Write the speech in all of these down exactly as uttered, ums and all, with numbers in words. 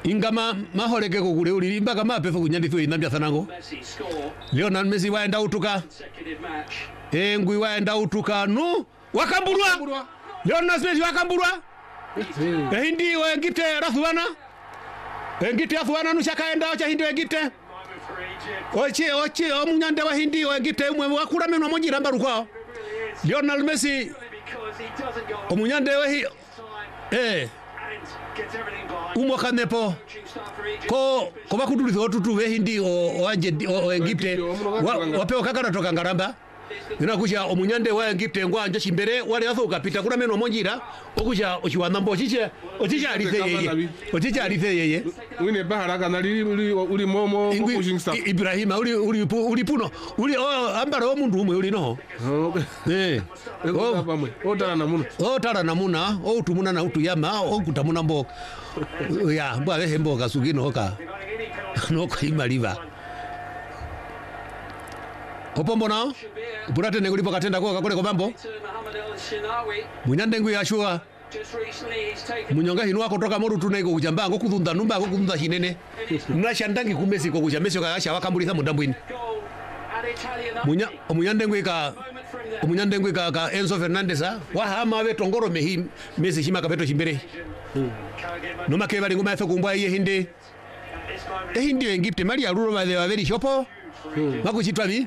ingama mahoreke kugure uri mbaga mapefo kunyandithwe inambia thanango Lionel Messi waenda utuka eh ngui waenda utuka no wakamburwa Lionel Messi wakamburwa eh hindi wengite rathwana wengite rathwana nushakaenda acha hindi wengite oche oche omunyande wa hindi wengite umwe wakura meno monjira mbaruka Lionel Messi omunyande wa hi eh umwakanepo ko ko bakudulitho otutu we hindi o anje o Egypte wapewa kakana toka ngaramba ninakusha omunyande wa Egypte ngwanje chimbere wale athuka pita kuna meno monjira okusha ochiwana mbo chiche ochicha alithe yeye ochicha alithe yeye wine bahara kana uli uli momo pushing staff Ibrahima uli uli uli puno uli ambara omundu umwe uli no eh o pamwe o tara namuna o tara namuna o utumuna na utuyama o kutamuna mbo ya mbwa wehe mboga sugino hoka noko imaliva opombo nao burate ne kulipo katenda kwa kakole komambo munyande ngwi yashua munyonga hinu wako toka moru tunaiko kujamba ngo kuthunda numba ngo kuthunda shinene nashandangi kumesi ko kujamesho kakasha wakambulitha mundambwini munya munyande ngwi ka munyande ngwi ka ka Enzo Fernandez wa hama we tongoro mehi mesi shima kapeto chimbere no makeba lingo mafe kumbwa ye hindi e hindi Egypte mali aruro ba de very shopo makuchitwa bi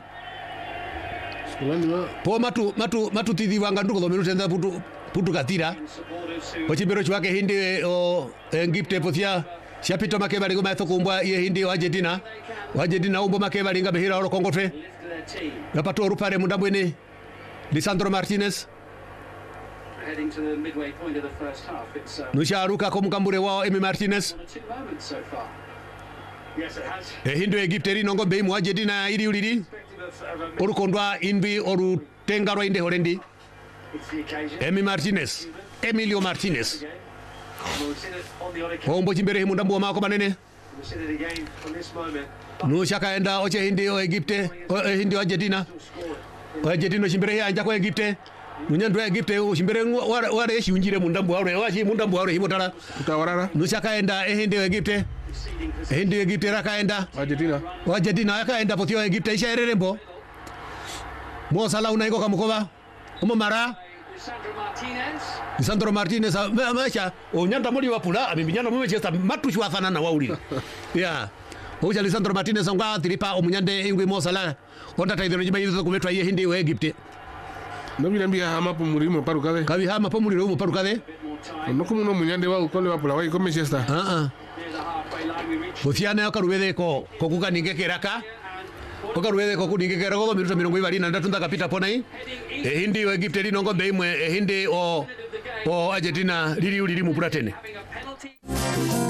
po matu matu matu tidhi wanga nduko domero tenda putu putu katira ochibero chwake hindi o Egypte pothia chapito makeba lingo mafe kumbwa ye hindi wa Argentina wa Argentina umbo makeba linga behira ro kongofe yapato rupare mundambwene Lisandro Martinez heading to the midway point of the first half. It's uh, Nusharuka komukambure wao Emi Martinez. two moments so far. Yes, it has. E hindu Egypte ri nongo be mu Argentina iri uriri. Orukondwa inbi oru tengaro inde horendi. It's the occasion. Emi Martinez. Emilio Martinez. We'll see it on the odd occasion. Ombo chimbere himundambo mako manene. We'll see it again from this moment. Nushaka enda oche hindi o Egypte, o hindi o Argentina. O Argentina chimbere ya anja ko Egypte. Munyandwa Egypte uchimbere ware eshunjire mundambo ware wachi mundambo ware himotara. Utawarara. Nushaka enda e hindi o Egypte. E hindi o Egypte rakaenda. Argentina. O Argentina yakaenda potio Egypte ishaererembo. Mo Salah unaiko kamukoba. Omo mara. Lisandro Martinez. Lisandro Martinez amecha onyanda muri wapula amiminyana mu Manchester matushwa fanana wauli. Yeah. Oja Lisandro Martinez ngwa tilipa omunyande ingwe Mo Salah. Onda taidero jiba yizo kumetwa ye hindi we Egypte. Nobile mbia hama po murimo parukade. Kabi hama po murimo mu parukade. No como no munyande wa ukole wapula wa ko Manchester. Ah ah. Bothiana yakarubede ko kokuka ningekeraka. Kokarubede ko kuningekera ko minuto mirongo ibiri na ndatu ndakapita pona hii. E hindi we Egypte linongo be imwe e hindi o o Argentina lili lili mu puratene.